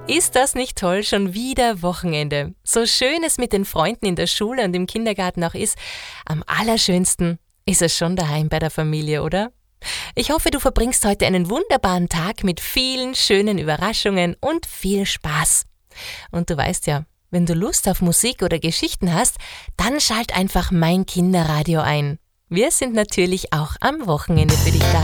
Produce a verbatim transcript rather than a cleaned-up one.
Ist das nicht toll? Schon wieder Wochenende. So schön es mit den Freunden in der Schule und im Kindergarten auch ist, am allerschönsten ist es schon daheim bei der Familie, oder? Ich hoffe, du verbringst heute einen wunderbaren Tag mit vielen schönen Überraschungen und viel Spaß. Und du weißt ja, wenn du Lust auf Musik oder Geschichten hast, dann schalt einfach mein Kinderradio ein. Wir sind natürlich auch am Wochenende für dich da.